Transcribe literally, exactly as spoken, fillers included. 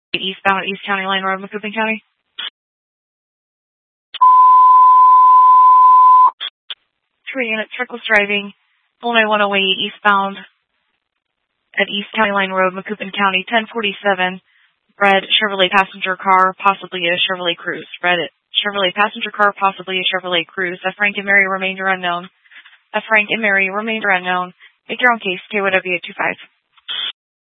Eastbound at East County Line Road, Macoupin County. Three units, reckless driving, Illinois one oh eight, eastbound at East County Line Road, Macoupin County, ten forty-seven. Red Chevrolet passenger car, possibly a Chevrolet Cruze. Red Chevrolet passenger car, possibly a Chevrolet Cruze. A Frank and Mary, remainder unknown. A Frank and Mary, remainder unknown. Make your own case, K Y W eight two five.